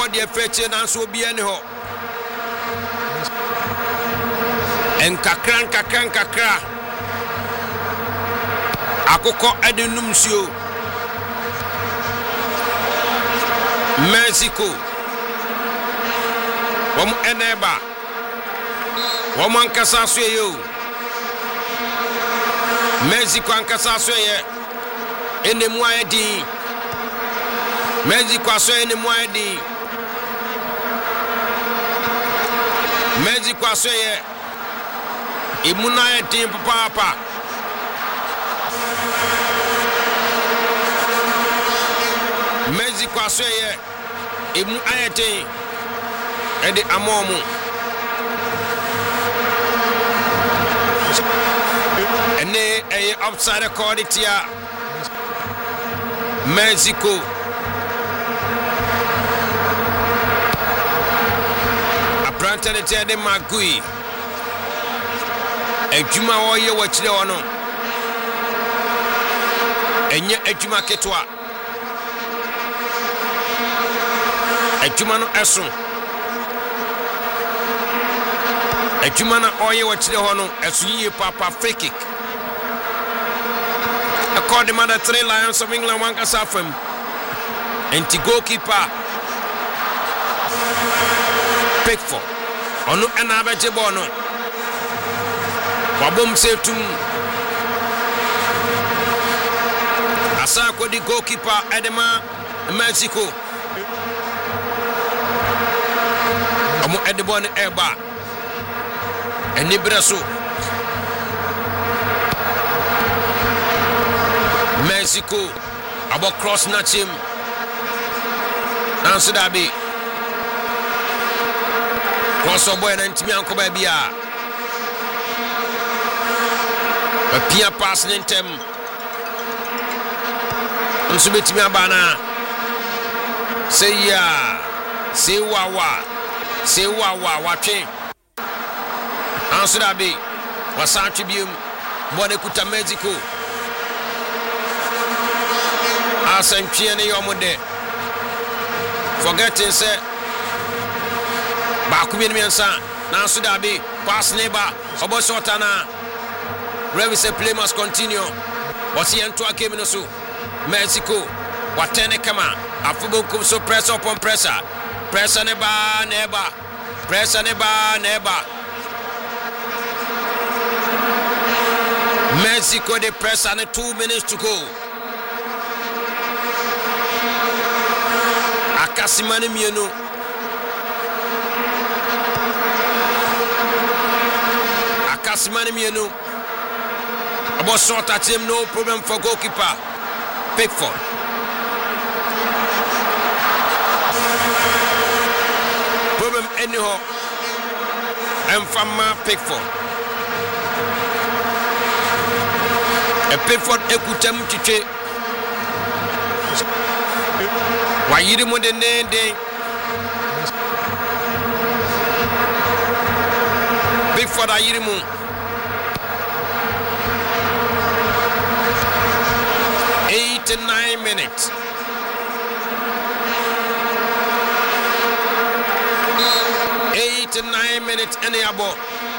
body feche na so bia ne ho enkakra akoko edenum sio Mexico wom eneba wom ankasa so yo Mexico ankasa so ye enemu ayedi Mexico aso enemu ayedi Mexico aso ye imuna ayedi papa Mexico aso ye imu ayedi edi amomu ene eye upside quality Mexico apranta de tede magui ejuma wo ye wachire wono enye ejuma ketwa ejuma no esun ejuma na oye wachire hono esun ye papa free kick according to the 3 Lions of England one kasafam enti goalkeeper Pickford onu ena beje ball no wabom setum asa ko di goalkeeper edema Mexico omo edebo ne eba eni breso Mexico abo cross nachim nanso dabi cross boy na ntimi ankoba bia apia pass nentem nso betimi abana say ya say wawa watwe nanso dabi wasanche bium bone kuta Mexico asanchie ne yomode forgetting say ba kubie ne mensa na so dabi pass neba obo shota na referee say play must continue wasi ento akemi no so Mexico watene kama afubo kum so press upon pressure neba Mexico the press and 2 minutes to go Akasimane mienu about short at him, no problem for goalkeeper Pickford. Problem anyhow and from Pickford a Pickford ekutem chiche wayiri mo de nende Pickford ayiri mo 89 minutes. 89 minutes any abo